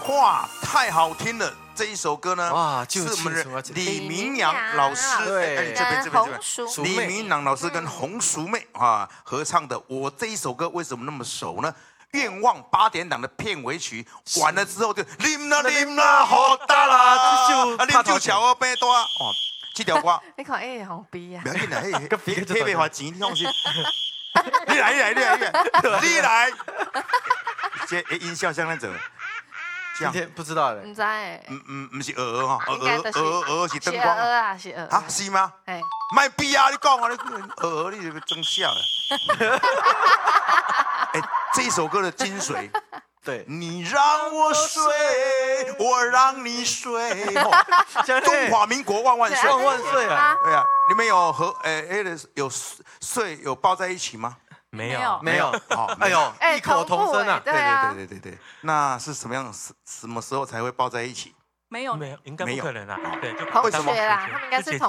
哇，太好听了！这一首歌呢， 哇， 是我们的李明阳阳老师， 对这边李明阳老师跟红淑妹啊合唱的。我这一首歌为什么那么熟呢？愿望8点档的片尾曲，完了之后就啉啦，好大啦，啉酒桥我变大哦，这条歌。 你看哎，好逼啊！ 不要紧啦，迄笔花钱，你放心。你来，这音效像那种。 今天不知道的， 唔知， 不是鹅哈，鹅是灯光啊，是鹅啊，是吗？ 哎， 卖逼啊！你讲啊，你鹅你这个真笑了。哎，这一首歌的精髓， 对， 你让我睡，我让你睡，中华民国万万岁， 万万岁啊！ 对啊，你们有有睡有抱在一起吗？ 没有， 哦， 哎呦，异口同声啊！ 对，那是什么时候才会抱在一起？ 没有， 应该不可能啊。对，就同学啦，他们应该是同